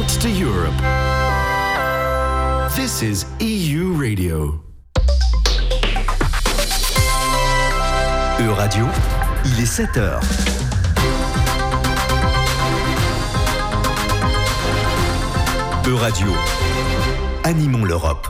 connect to Europe. This is EU Radio. Radio, il est 7h. Radio, animons l'Europe.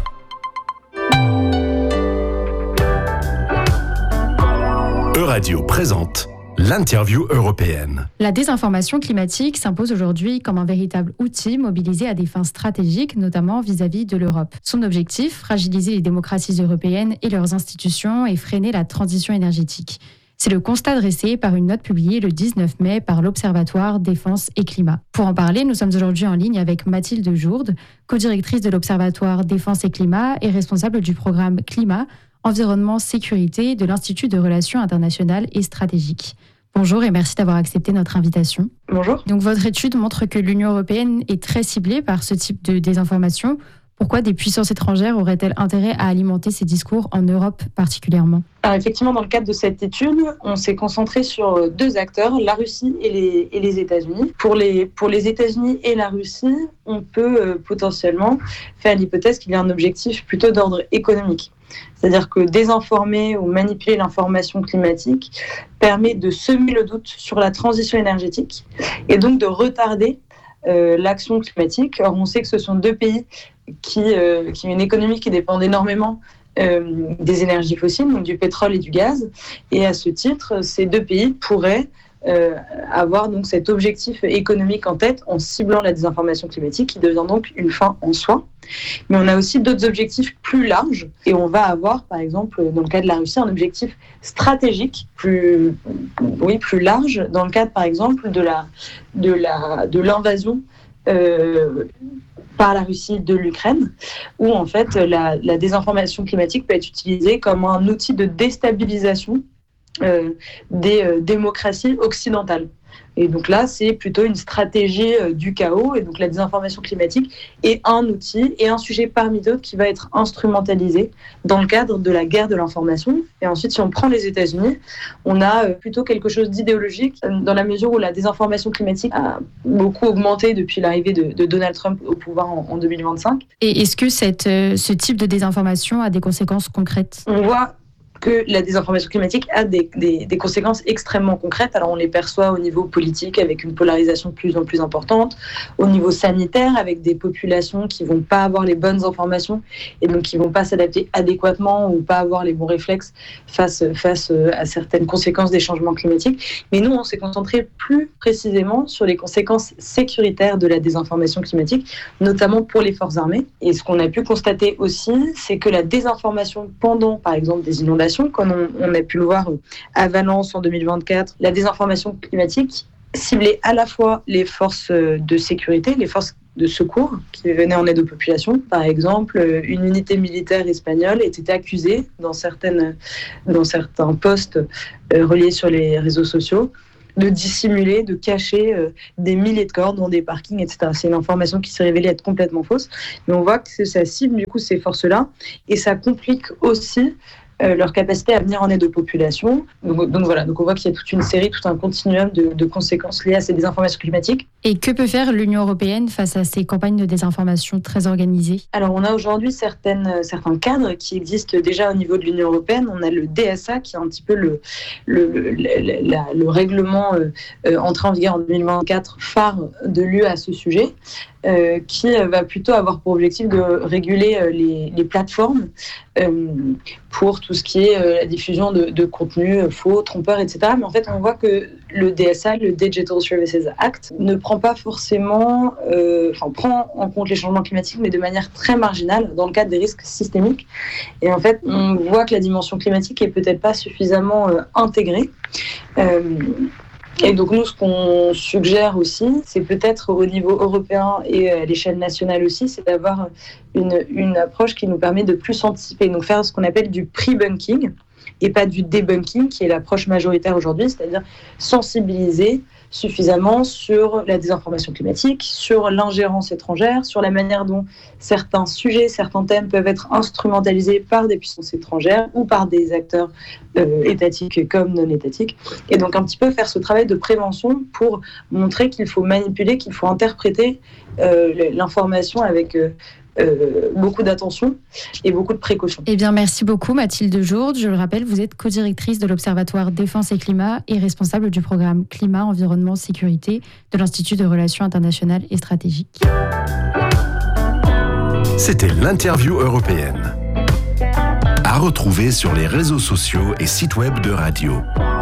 Radio présente l'interview européenne. La désinformation climatique s'impose aujourd'hui comme un véritable outil mobilisé à des fins stratégiques, notamment vis-à-vis de l'Europe. Son objectif, fragiliser les démocraties européennes et leurs institutions et freiner la transition énergétique. C'est le constat dressé par une note publiée le 19 mai par l'Observatoire Défense et Climat. Pour en parler, nous sommes aujourd'hui en ligne avec Mathilde Jourde, co-directrice de l'Observatoire Défense et Climat et responsable du programme Climat, Environnement, Sécurité de l'Institut de Relations internationales et stratégiques. Bonjour et merci d'avoir accepté notre invitation. Bonjour. Donc votre étude montre que l'Union européenne est très ciblée par ce type de désinformation. Pourquoi des puissances étrangères auraient-elles intérêt à alimenter ces discours en Europe particulièrement ? Alors effectivement, dans le cadre de cette étude, on s'est concentré sur deux acteurs, la Russie et les États-Unis. Pour les États-Unis et la Russie, on peut potentiellement faire l'hypothèse qu'il y a un objectif plutôt d'ordre économique. C'est-à-dire que désinformer ou manipuler l'information climatique permet de semer le doute sur la transition énergétique et donc de retarder l'action climatique. Or, on sait que ce sont deux pays qui ont une économie qui dépend énormément des énergies fossiles, donc du pétrole et du gaz. Et à ce titre, ces deux pays pourraient avoir donc cet objectif économique en tête en ciblant la désinformation climatique qui devient donc une fin en soi. Mais on a aussi d'autres objectifs plus larges et on va avoir par exemple dans le cas de la Russie un objectif stratégique plus large dans le cadre par exemple de l'invasion par la Russie de l'Ukraine, où en fait la désinformation climatique peut être utilisée comme un outil de déstabilisation des démocraties occidentales. Et donc là, c'est plutôt une stratégie du chaos. Et donc la désinformation climatique est un outil et un sujet parmi d'autres qui va être instrumentalisé dans le cadre de la guerre de l'information. Et ensuite, si on prend les États-Unis, on a plutôt quelque chose d'idéologique dans la mesure où la désinformation climatique a beaucoup augmenté depuis l'arrivée de Donald Trump au pouvoir en 2025. Et est-ce que ce type de désinformation a des conséquences concrètes ? On voit que la désinformation climatique a des conséquences extrêmement concrètes. Alors on les perçoit au niveau politique avec une polarisation de plus en plus importante, au niveau sanitaire avec des populations qui ne vont pas avoir les bonnes informations et donc qui ne vont pas s'adapter adéquatement ou pas avoir les bons réflexes face à certaines conséquences des changements climatiques. Mais nous, on s'est concentré plus précisément sur les conséquences sécuritaires de la désinformation climatique, notamment pour les forces armées. Et ce qu'on a pu constater aussi, c'est que la désinformation pendant, par exemple, des inondations, comme on a pu le voir à Valence en 2024, la désinformation climatique ciblait à la fois les forces de sécurité, les forces de secours qui venaient en aide aux populations. Par exemple, une unité militaire espagnole était accusée dans certains postes reliés sur les réseaux sociaux de dissimuler, de cacher des milliers de corps dans des parkings, etc. C'est une information qui s'est révélée être complètement fausse. Mais on voit que ça cible du coup ces forces-là et ça complique aussi leur capacité à venir en aide aux populations. Donc voilà, donc on voit qu'il y a toute une série, tout un continuum de conséquences liées à ces désinformations climatiques. Et que peut faire l'Union européenne face à ces campagnes de désinformation très organisées ? Alors on a aujourd'hui certains cadres qui existent déjà au niveau de l'Union européenne. On a le DSA qui est un petit peu le règlement entré en vigueur en 2024 phare de l'UE à ce sujet. Qui va plutôt avoir pour objectif de réguler les plateformes pour tout ce qui est la diffusion de contenus faux, trompeurs, etc. Mais en fait, on voit que le DSA, le Digital Services Act, ne prend pas forcément, prend en compte les changements climatiques, mais de manière très marginale dans le cadre des risques systémiques. Et en fait, on voit que la dimension climatique est peut-être pas suffisamment intégrée. Et donc nous, ce qu'on suggère aussi, c'est peut-être au niveau européen et à l'échelle nationale aussi, c'est d'avoir une approche qui nous permet de plus anticiper, donc faire ce qu'on appelle du pre-bunking et pas du debunking, qui est l'approche majoritaire aujourd'hui, c'est-à-dire sensibiliser suffisamment sur la désinformation climatique, sur l'ingérence étrangère, sur la manière dont certains sujets, certains thèmes peuvent être instrumentalisés par des puissances étrangères ou par des acteurs étatiques comme non étatiques. Et donc un petit peu faire ce travail de prévention pour montrer qu'il faut manipuler, qu'il faut interpréter l'information avec beaucoup d'attention et beaucoup de précaution. Eh bien, merci beaucoup Mathilde Jourde. Je le rappelle, vous êtes co-directrice de l'Observatoire Défense et Climat et responsable du programme Climat, Environnement, Sécurité de l'Institut de Relations internationales et stratégiques. C'était l'interview européenne. À retrouver sur les réseaux sociaux et sites web de Radio.